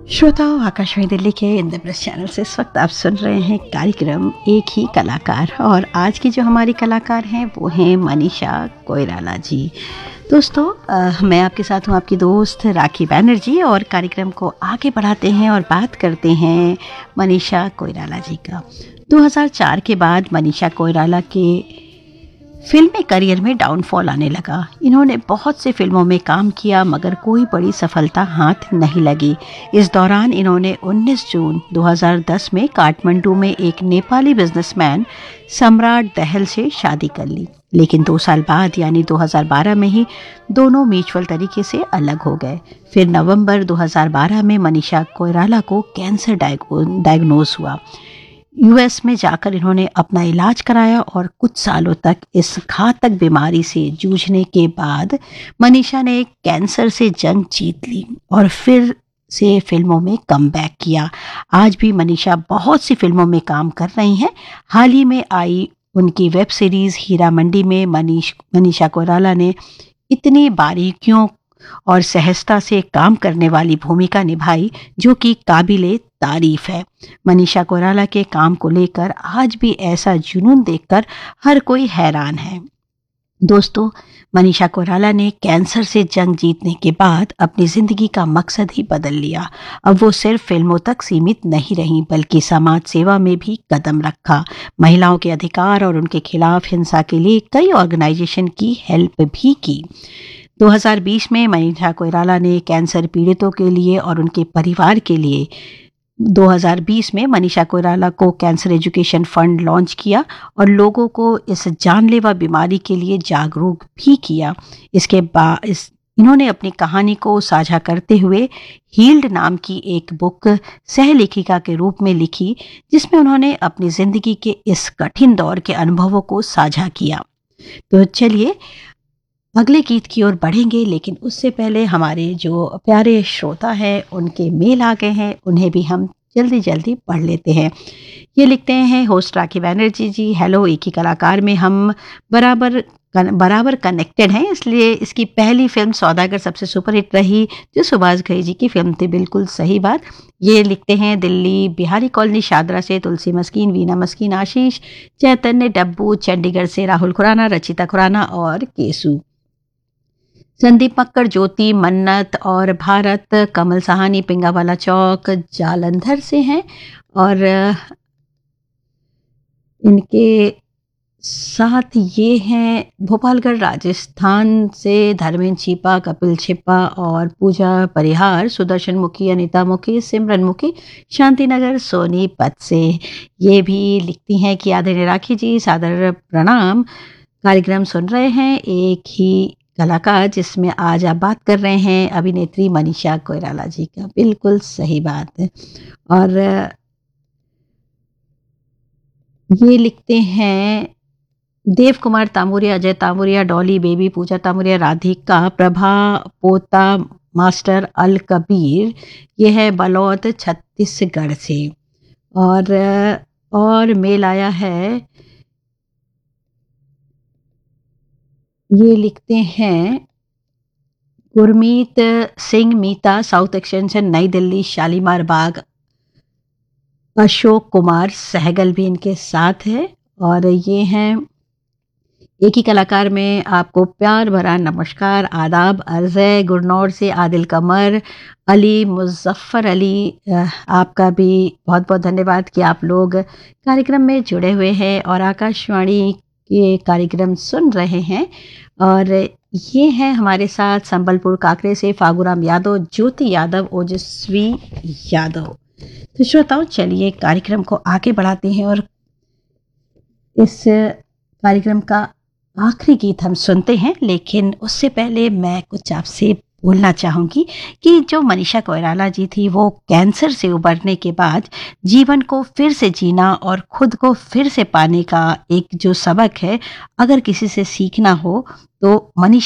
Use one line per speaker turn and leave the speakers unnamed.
श्रोताओं, आकाशवाणी दिल्ली के इंद्रप्रस्थ चैनल से इस वक्त आप सुन रहे हैं कार्यक्रम एक ही कलाकार। और आज की जो हमारी कलाकार हैं वो हैं मनीषा कोइराला जी। दोस्तों, मैं आपके साथ हूँ, आपकी दोस्त राखी बैनर्जी, और कार्यक्रम को आगे बढ़ाते हैं और बात करते हैं मनीषा कोइराला जी का। 2004 के बाद मनीषा कोइराला के फिल्मी करियर में डाउनफॉल आने लगा। इन्होंने बहुत सी फिल्मों में काम किया मगर कोई बड़ी सफलता हाथ नहीं लगी। इस दौरान इन्होंने 19 जून 2010 में काठमांडू में एक नेपाली बिजनेसमैन सम्राट दहल से शादी कर ली, लेकिन 2 साल बाद यानी 2012 में ही दोनों म्यूचुअल तरीके से अलग हो गए। फिर नवंबर 2012 में मनीषा कोइराला को कैंसर डायग्नोज हुआ। यूएस में जाकर इन्होंने अपना इलाज कराया और कुछ सालों तक इस घातक बीमारी से जूझने के बाद मनीषा ने कैंसर से जंग जीत ली और फिर से फिल्मों में कमबैक किया। आज भी मनीषा बहुत सी फिल्मों में काम कर रही हैं। हाल ही में आई उनकी वेब सीरीज़ हीरा मंडी में मनीषा कोइराला ने इतनी बारीकियों और सहजता से काम करने वाली भूमिका निभाई जो कि काबिले तारीफ है। मनीषा कोइराला के काम को लेकर आज भी ऐसा जुनून देखकर हर कोई हैरान है। दोस्तों, मनीषा कोइराला ने कैंसर से जंग जीतने के बाद अपनी जिंदगी का मकसद ही बदल लिया। अब वो सिर्फ फिल्मों तक सीमित नहीं रहीं बल्कि समाज सेवा में भी कदम रखा। महिलाओं के अधिकार और उनके खिलाफ हिंसा के लिए कई ऑर्गेनाइजेशन की हेल्प भी की। 2020 में मनीषा कोइराला ने कैंसर पीड़ितों के लिए और उनके परिवार के लिए 2020 में मनीषा कोइराला को कैंसर एजुकेशन फंड लॉन्च किया और लोगों को इस जानलेवा बीमारी के लिए जागरूक भी किया। इसके बाद इन्होंने अपनी कहानी को साझा करते हुए हील्ड नाम की एक बुक सह लेखिका के रूप में लिखी, जिसमें उन्होंने अपनी जिंदगी के इस कठिन दौर के अनुभवों को साझा किया। तो चलिए अगले गीत की ओर बढ़ेंगे, लेकिन उससे पहले हमारे जो प्यारे श्रोता हैं उनके मेल आ गए हैं, उन्हें भी हम जल्दी जल्दी पढ़ लेते हैं। ये लिखते हैं, होस्ट राखी बैनर्जी जी, हेलो। एक ही कलाकार में हम बराबर कनेक्टेड हैं, इसलिए इसकी पहली फिल्म सौदागर सबसे सुपरहिट रही, जो सुभाष घई जी की फिल्म थी। बिल्कुल सही बात। ये लिखते हैं दिल्ली बिहारी कॉलोनी शादरा से तुलसी मस्कीन, वीना मस्कीन, आशीष, चैतन्य डब्बू, चंडीगढ़ से राहुल खुराना, रचिता खुराना और केसु, संदीप मक्कड़, ज्योति, मन्नत और भारत, कमल सहानी पिंगावाला चौक जालंधर से हैं। और इनके साथ ये हैं भोपालगढ़ राजस्थान से धर्मेंद्र छिपा, कपिल छिपा और पूजा परिहार, सुदर्शन मुखी, अनिता मुखी, सिमरन मुखी, शांतिनगर सोनीपत से। ये भी लिखती हैं कि आदरणीय राखी जी, सादर प्रणाम। कार्यक्रम सुन रहे हैं एक ही कलाकार, जिसमें आज आप बात कर रहे हैं अभिनेत्री मनीषा कोइराला जी का। बिल्कुल सही बात है। और ये लिखते हैं देव कुमार तामुरिया, अजय तामुरिया, डॉली बेबी, पूजा तामुरिया, राधिका, प्रभा पोता, मास्टर अल कबीर, ये है बलौद छत्तीसगढ़ से। और मेल आया है, ये लिखते हैं गुरमीत सिंह मीता, साउथ एक्सटेंशन, नई दिल्ली, शालीमार बाग। अशोक कुमार सहगल भी इनके साथ है। और ये हैं एक ही कलाकार में आपको प्यार भरा नमस्कार, आदाब। अरज़य गुरनौर से आदिल कमर, अली मुजफ्फर अली, आपका भी बहुत बहुत धन्यवाद कि आप लोग कार्यक्रम में जुड़े हुए हैं और आकाशवाणी ये कार्यक्रम सुन रहे हैं। और ये हैं हमारे साथ संबलपुर काकरे से फागुराम यादव, ज्योति यादव, ओजस्वी यादव। तो श्रोताओं, चलिए कार्यक्रम को आगे बढ़ाते हैं और इस कार्यक्रम का आखिरी गीत हम सुनते हैं। लेकिन उससे पहले मैं कुछ आपसे बोलना चाहूँगी कि जो मनीषा कोइराला जी थी, वो कैंसर से उबरने के बाद जीवन को फिर से जीना और खुद को फिर से पाने का एक जो सबक है, अगर किसी से सीखना हो तो मनीषा